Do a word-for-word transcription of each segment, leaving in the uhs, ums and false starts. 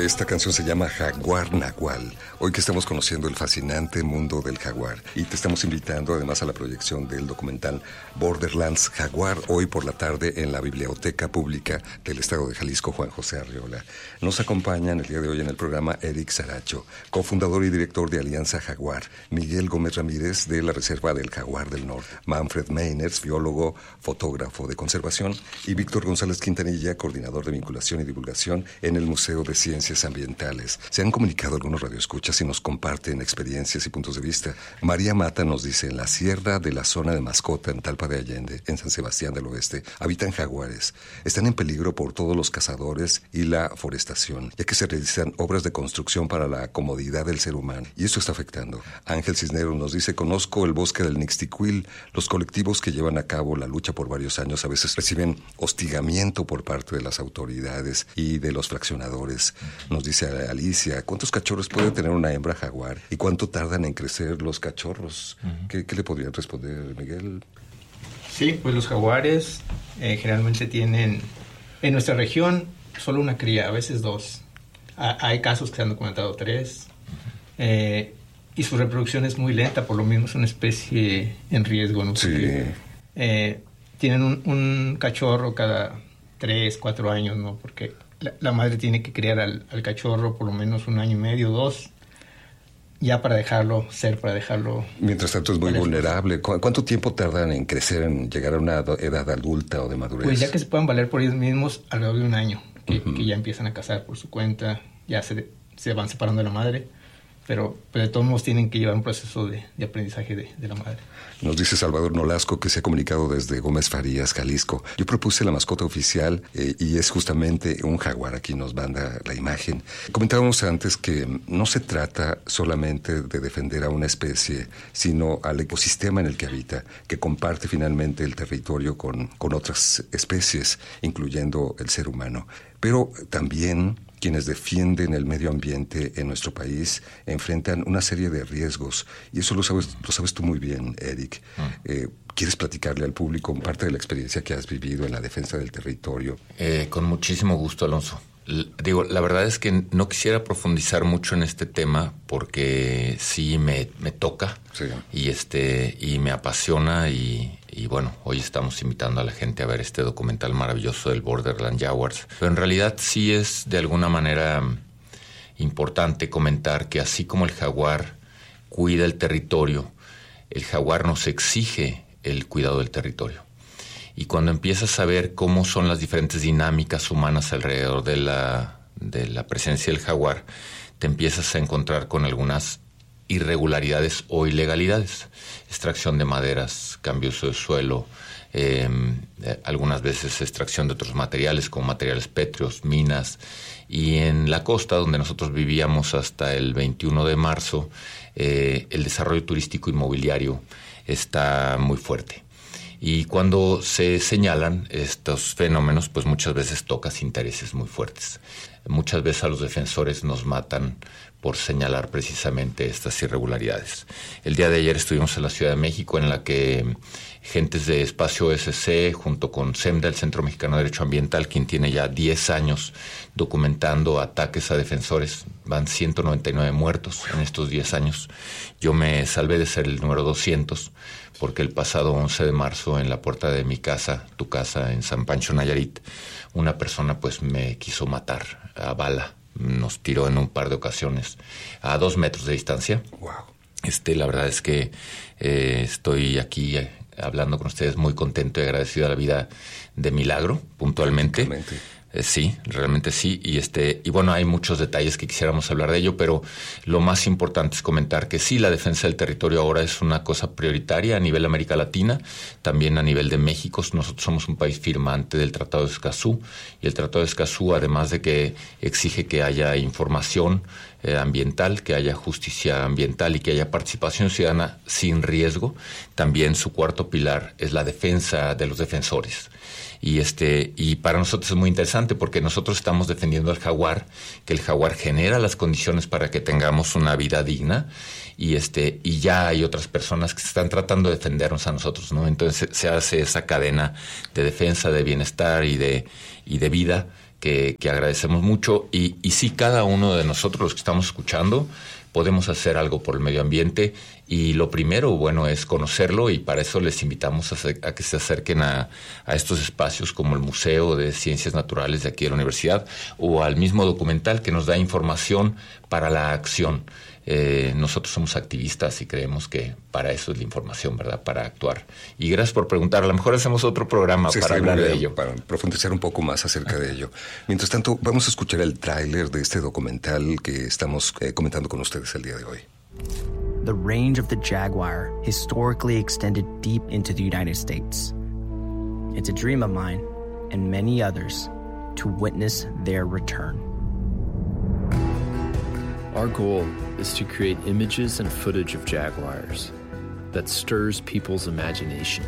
Esta canción se llama Jaguar Nahual. Hoy que estamos conociendo el fascinante mundo del jaguar y te estamos invitando además a la proyección del documental Borderlands Jaguar hoy por la tarde en la Biblioteca Pública del Estado de Jalisco, Juan José Arriola. Nos acompañan el día de hoy en el programa Eric Saracho, cofundador y director de Alianza Jaguar, Miguel Gómez Ramírez de la Reserva del Jaguar del Norte, Manfred Meiners, biólogo, fotógrafo de conservación, y Víctor González Quintanilla, coordinador de vinculación y divulgación en el Museo de Ciencias Ambientales. Se han comunicado algunos radioescuchas y nos comparten experiencias y puntos de vista. María Mata nos dice: en la sierra de la zona de Mascota, en Talpa de Allende, en San Sebastián del Oeste, habitan jaguares. Están en peligro por todos los cazadores y la forestación, ya que se realizan obras de construcción para la comodidad del ser humano, y esto está afectando. Ángel Cisneros nos dice: conozco el bosque del Nixtiquil. Los colectivos que llevan a cabo la lucha por varios años a veces reciben hostigamiento por parte de las autoridades y de los fraccionadores. Nos dice Alicia: ¿cuántos cachorros puede tener una hembra jaguar? ¿Y cuánto tardan en crecer los cachorros? Uh-huh. ¿Qué, qué le podrían responder, Miguel? Sí, pues los jaguares eh, generalmente tienen, en nuestra región, solo una cría, a veces dos. A, hay casos que se han documentado tres. Eh, y su reproducción es muy lenta, por lo mismo es una especie en riesgo, ¿no? Porque, sí. Eh, tienen un, un cachorro cada tres, cuatro años, ¿no? Porque la, la madre tiene que criar al, al cachorro por lo menos un año y medio, dos, ya para dejarlo ser, para dejarlo... Mientras tanto es muy vulnerable. ¿Cu- ¿Cuánto tiempo tardan en crecer, en llegar a una edad adulta o de madurez? Pues ya que se puedan valer por ellos mismos, alrededor de un año, que, uh-huh. que ya empiezan a cazar por su cuenta, ya se, se van separando de la madre. Pero, pero de todos modos tienen que llevar un proceso de, de aprendizaje de, de la madre. Nos dice Salvador Nolasco, que se ha comunicado desde Gómez Farías, Jalisco. Yo propuse la mascota oficial eh, y es justamente un jaguar. Aquí nos manda la imagen. Comentábamos antes que no se trata solamente de defender a una especie, sino al ecosistema en el que habita, que comparte finalmente el territorio con, con otras especies, incluyendo el ser humano. Pero también quienes defienden el medio ambiente en nuestro país enfrentan una serie de riesgos, y eso lo sabes, lo sabes tú muy bien, Eric. Mm. Eh, ¿Quieres platicarle al público parte de la experiencia que has vivido en la defensa del territorio? Eh, con muchísimo gusto, Alonso. L- digo, la verdad es que no quisiera profundizar mucho en este tema porque sí me, me toca, sí. y este y me apasiona y... Y bueno, hoy estamos invitando a la gente a ver este documental maravilloso del Borderland Jaguars. Pero en realidad sí es de alguna manera importante comentar que así como el jaguar cuida el territorio, el jaguar nos exige el cuidado del territorio. Y cuando empiezas a ver cómo son las diferentes dinámicas humanas alrededor de la, de la presencia del jaguar, te empiezas a encontrar con algunas irregularidades o ilegalidades. Extracción de maderas, cambio de suelo, eh, algunas veces extracción de otros materiales como materiales pétreos, minas. Y en la costa donde nosotros vivíamos hasta el veintiuno de marzo, eh, el desarrollo turístico inmobiliario está muy fuerte. Y cuando se señalan estos fenómenos, pues muchas veces tocas intereses muy fuertes. Muchas veces a los defensores nos matan por señalar precisamente estas irregularidades. El día de ayer estuvimos en la Ciudad de México, en la que gentes de Espacio S C, junto con SEMDA, el Centro Mexicano de Derecho Ambiental, quien tiene ya diez años documentando ataques a defensores, van ciento noventa y nueve muertos en estos diez años. Yo me salvé de ser el número doscientos, porque el pasado once de marzo, en la puerta de mi casa, tu casa, en San Pancho, Nayarit, una persona pues me quiso matar a bala. Nos tiró en un par de ocasiones a dos metros de distancia. Wow. Este, la verdad es que eh, estoy aquí eh, hablando con ustedes muy contento y agradecido a la vida de milagro, puntualmente. Eh, sí, realmente sí. Y este, y bueno, hay muchos detalles que quisiéramos hablar de ello, pero lo más importante es comentar que sí, la defensa del territorio ahora es una cosa prioritaria a nivel de América Latina, también a nivel de México. Nosotros somos un país firmante del Tratado de Escazú, y el Tratado de Escazú, además de que exige que haya información eh, ambiental, que haya justicia ambiental y que haya participación ciudadana sin riesgo, también su cuarto pilar es la defensa de los defensores. Y este y para nosotros es muy interesante porque nosotros estamos defendiendo al jaguar, que el jaguar genera las condiciones para que tengamos una vida digna, y este y ya hay otras personas que están tratando de defendernos a nosotros, ¿no? Entonces se hace esa cadena de defensa, de bienestar y de y de vida que, que agradecemos mucho. Y, y sí, cada uno de nosotros, los que estamos escuchando, podemos hacer algo por el medio ambiente. Y lo primero, bueno, es conocerlo, y para eso les invitamos a, a que se acerquen a, a estos espacios como el Museo de Ciencias Naturales de aquí de la universidad, o al mismo documental que nos da información para la acción. Eh, nosotros somos activistas y creemos que para eso es la información, ¿verdad? Para actuar. Y gracias por preguntar. A lo mejor hacemos otro programa sí, para hablar de ello. Para profundizar un poco más acerca de ello. Mientras tanto, vamos a escuchar el tráiler de este documental que estamos eh, comentando con ustedes el día de hoy. The range of the jaguar historically extended deep into the United States. It's a dream of mine and many others to witness their return. Our goal is to create images and footage of jaguars that stirs people's imagination.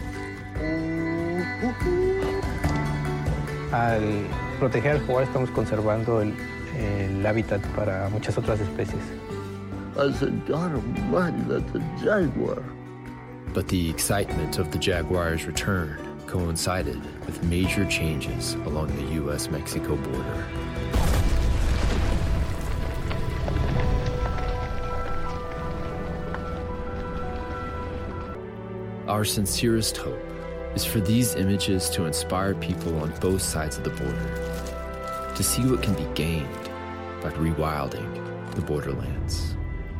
Al proteger al jaguar estamos conservando el, el hábitat para muchas otras especies. I said, God almighty, that's a jaguar. But the excitement of the jaguar's return coincided with major changes along the U S Mexico border. Our sincerest hope is for these images to inspire people on both sides of the border to see what can be gained by rewilding the borderlands.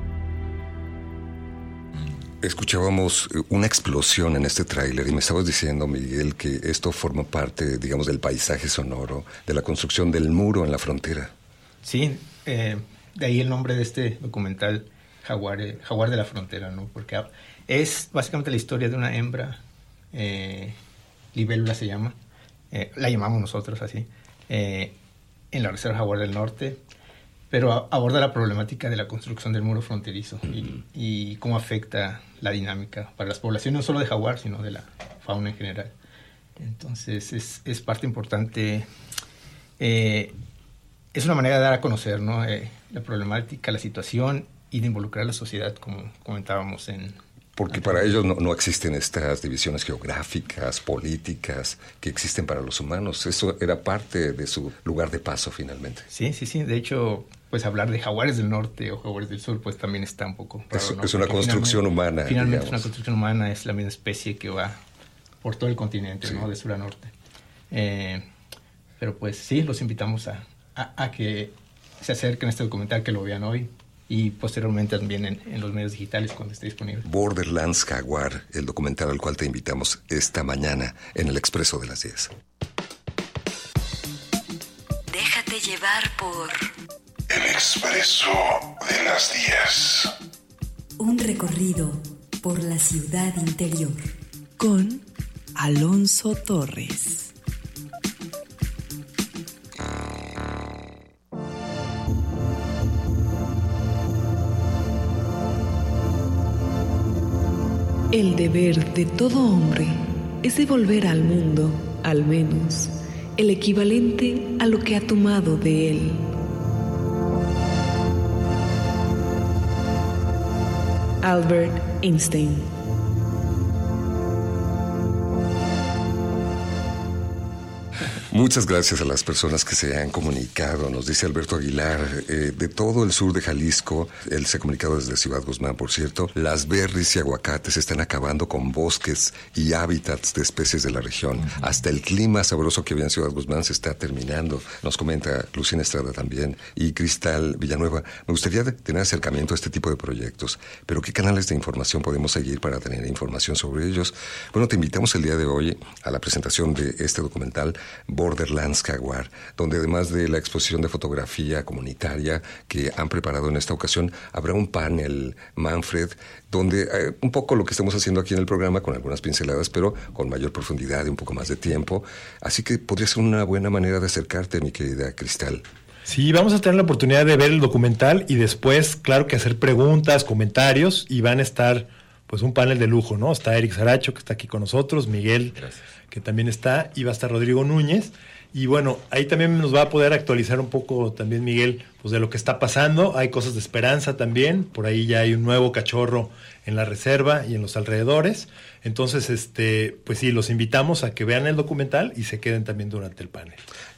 Escuchábamos una explosión en este tráiler y me estabas diciendo, Miguel, que esto forma parte, digamos, del paisaje sonoro, de la construcción del muro en la frontera. Sí, eh, de ahí el nombre de este documental, Jaguar, eh, Jaguar de la Frontera, ¿no? Porque es básicamente la historia de una hembra, eh, libélula se llama, eh, la llamamos nosotros así, eh, en la Reserva Jaguar del Norte, pero a, aborda la problemática de la construcción del muro fronterizo uh-huh. y, y cómo afecta la dinámica para las poblaciones, no solo de jaguar, sino de la fauna en general. Entonces es, es parte importante, eh, es una manera de dar a conocer, ¿no? eh, la problemática, la situación y de involucrar a la sociedad, como comentábamos en... Porque para ellos no, no existen estas divisiones geográficas, políticas, que existen para los humanos. Eso era parte de su lugar de paso, finalmente. Sí, sí, sí. De hecho, pues hablar de jaguares del norte o jaguares del sur, pues también está un poco raro, es, ¿no? es una Porque construcción finalmente, humana. Finalmente digamos. es una construcción humana, es la misma especie que va por todo el continente, sí. ¿no? De sur a norte. Eh, pero pues sí, los invitamos a, a, a que se acerquen a este documental, que lo vean hoy. Y posteriormente también en, en los medios digitales cuando esté disponible. Borderlands Jaguar, el documental al cual te invitamos esta mañana en el Expreso de las diez. Déjate llevar por... El Expreso de las diez. Un recorrido por la ciudad interior. Con Alonso Torres. El deber de todo hombre es devolver al mundo, al menos, el equivalente a lo que ha tomado de él. Albert Einstein. Muchas gracias a las personas que se han comunicado, nos dice Alberto Aguilar, eh, de todo el sur de Jalisco. Él se ha comunicado desde Ciudad Guzmán, por cierto. Las berries y aguacates están acabando con bosques y hábitats de especies de la región. Uh-huh. Hasta el clima sabroso que había en Ciudad Guzmán se está terminando, nos comenta Lucina Estrada también. Y Cristal Villanueva, me gustaría tener acercamiento a este tipo de proyectos, pero ¿qué canales de información podemos seguir para tener información sobre ellos? Bueno, te invitamos el día de hoy a la presentación de este documental Borderlands Jaguar, donde además de la exposición de fotografía comunitaria que han preparado en esta ocasión, habrá un panel, Manfred, donde eh, un poco lo que estamos haciendo aquí en el programa, con algunas pinceladas, pero con mayor profundidad y un poco más de tiempo. Así que podría ser una buena manera de acercarte, mi querida Cristal. Sí, vamos a tener la oportunidad de ver el documental y después, claro, que hacer preguntas, comentarios, y van a estar pues un panel de lujo, ¿no? Está Eric Saracho, que está aquí con nosotros, Miguel, gracias, que también está, y va a estar Rodrigo Núñez. Y bueno, ahí también nos va a poder actualizar un poco también Miguel, pues de lo que está pasando. Hay cosas de esperanza también, por ahí ya hay un nuevo cachorro en la reserva y en los alrededores. Entonces, este, pues sí, los invitamos a que vean el documental y se queden también durante el panel.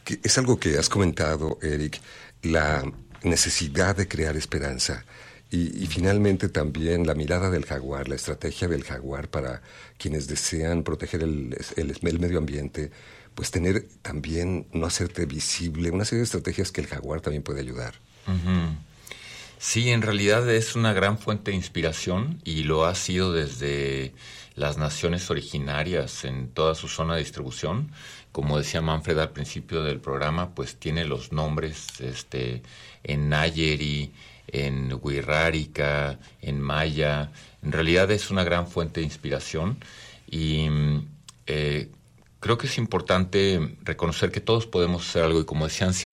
Que es algo que has comentado, Eric, la necesidad de crear esperanza. Y, y finalmente también la mirada del jaguar, la estrategia del jaguar para quienes desean proteger el, el, el medio ambiente, pues tener también, no hacerte visible, una serie de estrategias que el jaguar también puede ayudar. Uh-huh. Sí, en realidad es una gran fuente de inspiración y lo ha sido desde las naciones originarias en toda su zona de distribución. Como decía Manfred al principio del programa, pues tiene los nombres este, en Nayeri, en Wixárika, en Maya. En realidad es una gran fuente de inspiración y eh, creo que es importante reconocer que todos podemos hacer algo y, como decían